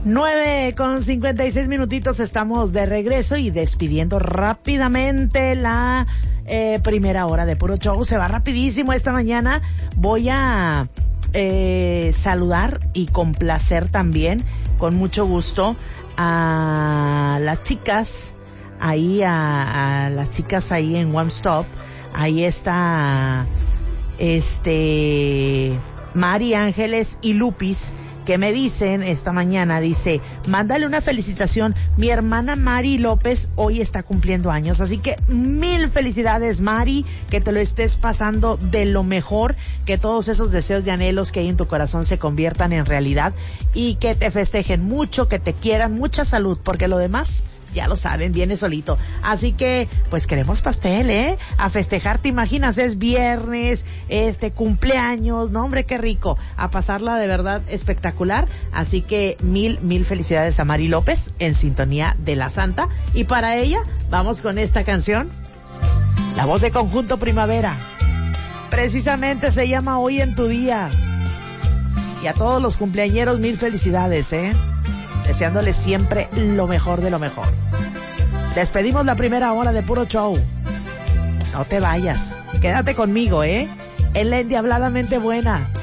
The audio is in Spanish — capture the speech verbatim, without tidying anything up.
Nueve con cincuenta y seis minutitos, estamos de regreso y despidiendo rápidamente la eh, primera hora de Puro Show. Se va rapidísimo esta mañana. Voy a eh, saludar y complacer también, con mucho gusto, a las chicas, ahí a, a las chicas ahí en One Stop. Ahí está este Mari Ángeles y Lupis, que me dicen esta mañana, dice, mándale una felicitación, mi hermana Mari López hoy está cumpliendo años, así que mil felicidades, Mari, que te lo estés pasando de lo mejor, que todos esos deseos y anhelos que hay en tu corazón se conviertan en realidad y que te festejen mucho, que te quieran, mucha salud, porque lo demás, ya lo saben, viene solito. Así que, pues queremos pastel, ¿eh? A festejar, ¿te imaginas? Es viernes, este, cumpleaños, no hombre, qué rico. A pasarla de verdad espectacular. Así que mil, mil felicidades a Mari López en sintonía de La Santa. Y para ella, vamos con esta canción. La voz de Conjunto Primavera. Precisamente se llama Hoy en tu Día. Y a todos los cumpleañeros, mil felicidades, ¿eh? Deseándoles siempre lo mejor de lo mejor. Despedimos la primera hora de Puro Show. No te vayas, quédate conmigo, ¿eh? En la endiabladamente buena.